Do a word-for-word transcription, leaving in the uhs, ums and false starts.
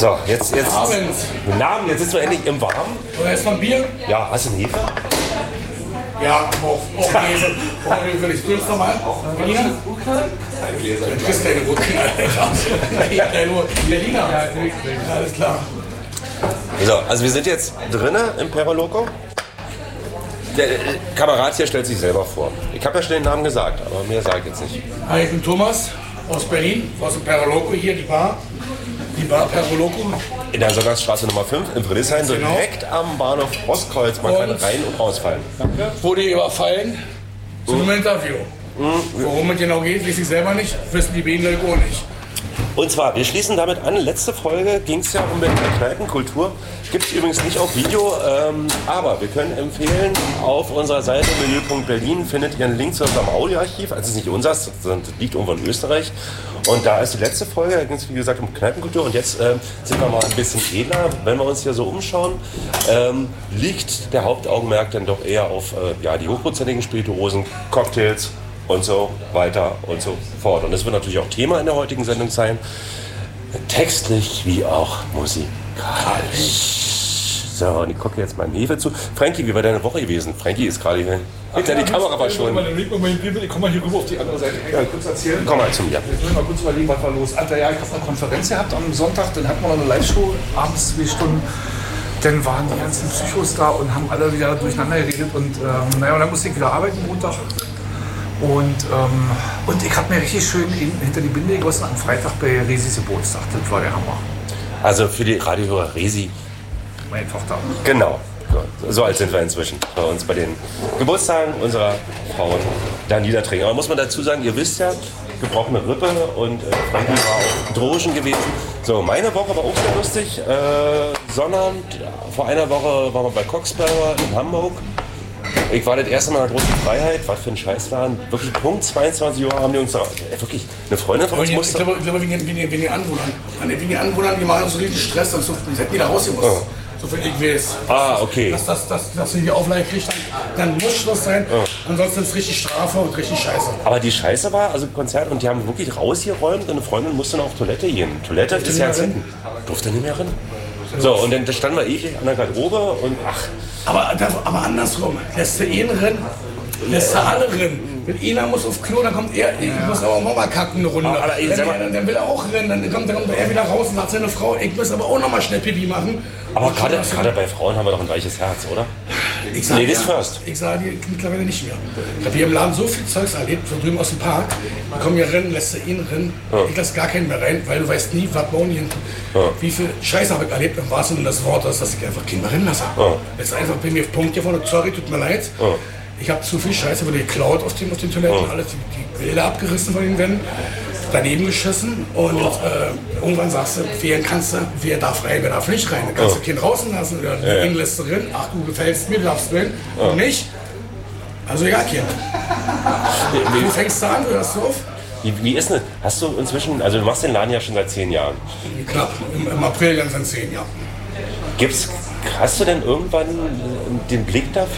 So, jetzt, jetzt. Abends. Guten Abend, jetzt sitzen wir endlich im Warmen. Oder erstmal ein Bier? Ja, hast du einen Hefe? Ja, auch, auch Hefe. Auch Hefe, will ich du das nochmal? Berliner? Du kriegst keine Urknall, Alter. Ja, nur Berliner. Ja, alles klar. So, also wir sind jetzt drinnen im Peroloco. Der äh, Kamerad hier stellt sich selber vor. Ich habe ja schon den Namen gesagt, aber mehr sage ich jetzt nicht. Hi, ich bin Thomas aus Berlin, aus dem Peroloco hier, die Bar. Die Bar Peroloco. In der Sonntagsstraße Nummer fünf in Friedrichshain, Genau. direkt am Bahnhof Ostkreuz. Man kann Und- rein und rausfallen. Wurde überfallen zu einem Interview. Worum es genau geht, weiß ich selber nicht, wissen die Bienen auch nicht. Und zwar, wir schließen damit an. Letzte Folge ging es ja um Berliner Kneipenkultur. Gibt es übrigens nicht auf Video, ähm, aber wir können empfehlen, auf unserer Seite menü punkt berlin findet ihr einen Link zu unserem Audioarchiv. Also es ist nicht unseres, sondern das liegt irgendwo in Österreich. Und da ist die letzte Folge, da ging es wie gesagt um Kneipenkultur. Und jetzt ähm, sind wir mal ein bisschen edler. Wenn wir uns hier so umschauen, ähm, liegt der Hauptaugenmerk dann doch eher auf äh, ja, die hochprozentigen Spirituosen, Cocktails und so weiter und so fort. Und das wird natürlich auch Thema in der heutigen Sendung sein. Textlich wie auch musikalisch. So, und ich gucke jetzt meinem Hefe zu. Frankie, wie war deine Woche gewesen? Frankie ist gerade hier. Hinter die Kamera war schon. Ich komme mal hier rüber auf die andere Seite. Ich kann kurz erzählen. Komm mal zu mir. Jetzt müssen wir mal kurz überlegen, was war los. Alter, ja, ich habe eine Konferenz gehabt am Sonntag, dann hatten wir noch eine Live-Show, abends zwei Stunden. Dann waren die ganzen Psychos da und haben alle wieder durcheinander geredet. Und ähm, naja, und dann musste ich wieder arbeiten Montag. Und, ähm, und ich habe mir richtig schön in, hinter die Binde gegossen am Freitag bei Resis Geburtstag. Das war der Hammer. Also für die Radiohörer Resi. Meine Tochter. Genau. So, so alt sind wir inzwischen bei uns bei den Geburtstagen unserer Frauen da niederträgen. Aber muss man dazu sagen, ihr wisst ja, gebrochene Rippe und äh, Frankie war auch Drogen gewesen. So, meine Woche war auch sehr lustig. Äh, Sonnabend, vor einer Woche waren wir bei Coxberger in Hamburg. Ich war das erste Mal in der großen Freiheit, was für ein Scheißladen. Wirklich Punkt zweiundzwanzig Uhr haben die uns da, äh, wirklich, eine Freundin von uns Ich musste. glaube, ich glaube wegen, wegen, wegen den Anwohnern. Wegen den Anwohnern, die machen so richtig Stress, und so, die hätten wieder rausgemusst. Oh. So viel ich weiß. Ah, okay. Dass, dass, dass, dass sie die Auflage kriegt, dann, dann muss Schluss sein. Ansonsten ist es richtig Strafe und richtig Scheiße. Aber die Scheiße war, also Konzert, und die haben wirklich rausgeräumt und eine Freundin musste noch auf Toilette gehen. Toilette ist ja nicht mehr hinten. Durfte nicht mehr rein. So, und dann standen wir ewig an der Garderobe und ach, Aber, das, aber andersrum, lässt du ihn rennen, lässt du alle rennen. Wenn einer muss auf Klo, dann kommt er, ich muss aber auch mal kacken eine Runde. Aber, aber, ey, dann, sag mal- dann, dann will er auch rennen, dann kommt, dann kommt er wieder raus und sagt seine Frau, ich muss aber auch noch mal schnell Pipi machen. aber Und gerade schon- gerade bei Frauen haben wir doch ein weiches Herz, oder? Ich sag, Ladies ja, first. Ich sage dir mittlerweile nicht mehr. Ich habe hier im Laden so viel Zeugs erlebt, so drüben aus dem Park. Die kommen hier rennen, lässt du ihn rennen. Ich lasse gar keinen mehr rein, weil du weißt nie, was bauen die hinten. Wie viel Scheiße habe ich erlebt, im wahrsten Sinne des Wortes, dass ich einfach keinen mehr rennen lasse. Jetzt einfach bei mir auf Punkt hier vorne, sorry, tut mir leid. Ich habe zu viel Scheiße wurde geklaut auf den, auf den Toiletten, alles die, die Bilder abgerissen von den Wänden, daneben geschissen und äh, irgendwann sagst du, wer kannst du, wer darf rein, wer darf nicht rein. Dann kannst du keinen draußen lassen oder ja. Den lässt du drin, ach du gefällst mir, du darfst drin und nicht. Also egal, Kind. Du fängst da an, du hörst auf. Wie, wie ist denn, hast du inzwischen, also du machst den Laden ja schon seit zehn Jahren. Knapp, im, im April dann sind zehn Jahre. Gibt's, hast du denn irgendwann den Blick dafür?